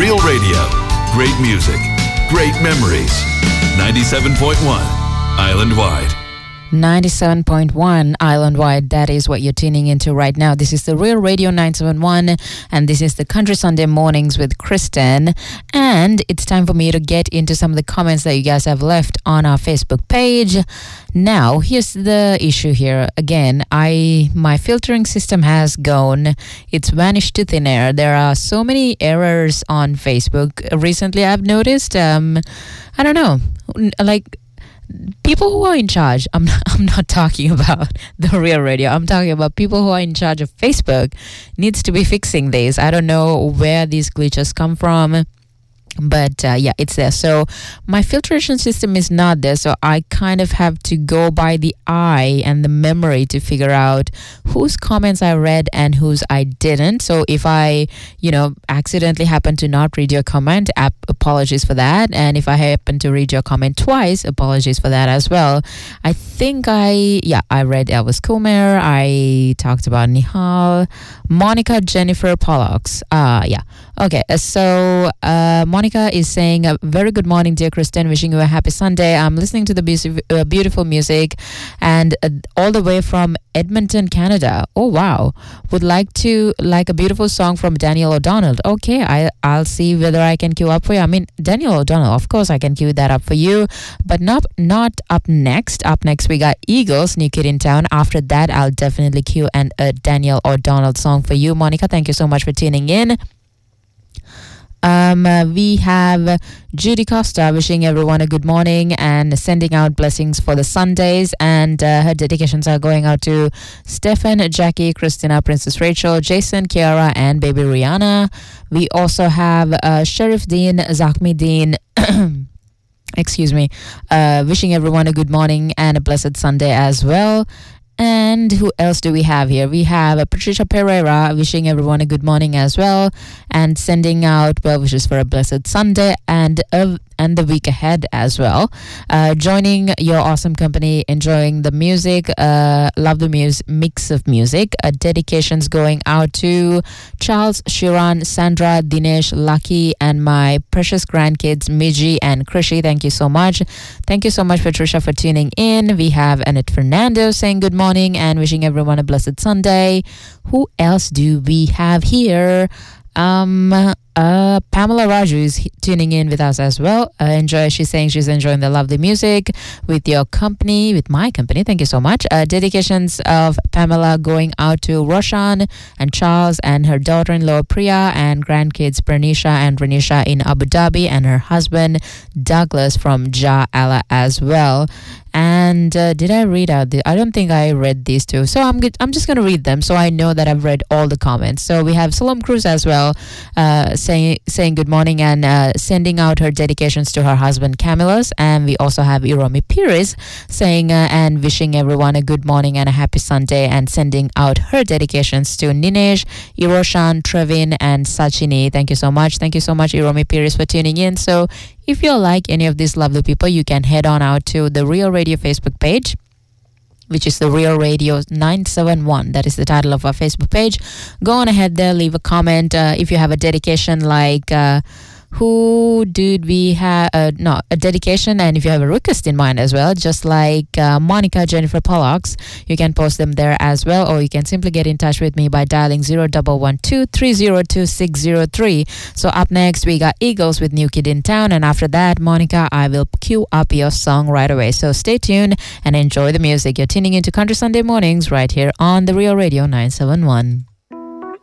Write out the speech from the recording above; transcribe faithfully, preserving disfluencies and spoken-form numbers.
Real Radio. Great music. Great memories. ninety-seven point one Island Wide. ninety-seven point one Island Wide, that is what you're tuning into right now. This is the Real Radio nine seven one, and this is the Country Sunday Mornings with Kristen. And it's time for me to get into some of the comments that you guys have left on our Facebook page. Now, here's the issue here. Again, I my filtering system has gone. It's vanished to thin air. There are so many errors on Facebook. Recently, I've noticed, um, I don't know, like, people who are in charge, I'm not, I'm not talking about the Real Radio, I'm talking about people who are in charge of Facebook needs to be fixing this. I don't know where these glitches come from, but uh, yeah, it's there. So my filtration system is not there, so I kind of have to go by the eye and the memory to figure out whose comments I read and whose I didn't. So if I, you know, accidentally happen to not read your comment, ap- apologies for that. And if I happen to read your comment twice, apologies for that as well. I think I, yeah, I read Elvis Comer. I talked about Nihal, Monica Jennifer Pollocks. Uh, yeah. Okay, so uh, Monica is saying, a very good morning, dear Kristen. Wishing you a happy Sunday. I'm listening to the be- uh, beautiful music and uh, all the way from Edmonton, Canada. Oh, wow. Would like to like a beautiful song from Daniel O'Donnell. Okay, I, I'll see whether I can queue up for you. I mean, Daniel O'Donnell, of course I can queue that up for you, but not, not up next. Up next, we got Eagles, New Kid in Town. After that, I'll definitely queue an, a Daniel O'Donnell song for you. Monica, thank you so much for tuning in. Um, uh, we have Judy Costa wishing everyone a good morning and sending out blessings for the Sundays, and uh, her dedications are going out to Stefan, Jackie, Christina, Princess Rachel, Jason, Kiara, and baby Rihanna. We also have uh, Sheriff Dean, Zakmi Dean excuse me, uh, wishing everyone a good morning and a blessed Sunday as well. And who else do we have here? We have uh, Patricia Pereira wishing everyone a good morning as well, and sending out well wishes for a blessed Sunday and a and the week ahead as well. Uh, joining your awesome company, enjoying the music, uh, love the mus- mix of music. Uh, dedications going out to Charles, Shiran, Sandra, Dinesh, Lucky, and my precious grandkids, Miji and Krishi. Thank you so much. Thank you so much, Patricia, for tuning in. We have Annette Fernando saying good morning and wishing everyone a blessed Sunday. Who else do we have here? Um, uh, Pamela Raju is tuning in with us as well. Uh, enjoy. She's saying she's enjoying the lovely music with your company, with my company. Thank you so much. Uh, dedications of Pamela going out to Roshan and Charles and her daughter-in-law Priya and grandkids Bernisha and Renisha in Abu Dhabi, and her husband Douglas from Ja Allah as well. And uh, did I read out the, I don't think I read these two, so I'm good. I'm just going to read them so I know that I've read all the comments. So we have Salom Cruz as well, uh, saying saying good morning and uh, sending out her dedications to her husband Camillus. And we also have Iromi Pires saying uh, and wishing everyone a good morning and a happy Sunday, and sending out her dedications to Ninesh, Iroshan, Trevin, and Sachini. Thank you so much. Thank you so much, Iromi Pires, for tuning in. So if you're like any of these lovely people, you can head on out to the Real Radio Facebook page, which is the Real Radio nine seven one. That is the title of our Facebook page. Go on ahead there, leave a comment. Uh, if you have a dedication like... Uh, who did we have? Uh, no, a dedication, and if you have a request in mind as well, just like uh, Monica Jennifer Pollocks, you can post them there as well, or you can simply get in touch with me by dialing zero one one two three zero two six zero three. So up next, we got Eagles with New Kid in Town, and after that, Monica, I will queue up your song right away. So stay tuned and enjoy the music. You're tuning into Country Sunday Mornings right here on the Real Radio nine seven one.